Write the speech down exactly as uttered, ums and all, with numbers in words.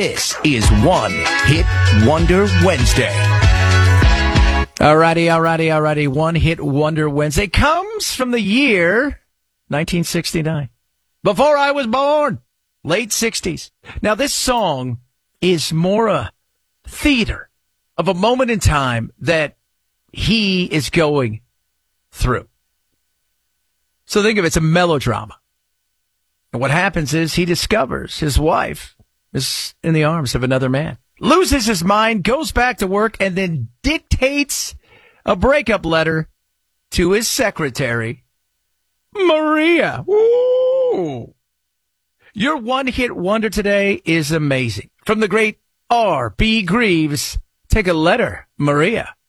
This is One Hit Wonder Wednesday. Alrighty, alrighty, alrighty. One Hit Wonder Wednesday comes from the year nineteen sixty-nine. Before I was born. Late sixties. Now, this song is more a theater of a moment in time that he is going through. So think of it, it's a melodrama. And what happens is he discovers his wife is in the arms of another man, loses his mind, goes back to work, and then dictates a breakup letter to his secretary, Maria. Ooh. Your one-hit wonder today is amazing. From the great R B. Greaves, take a letter, Maria.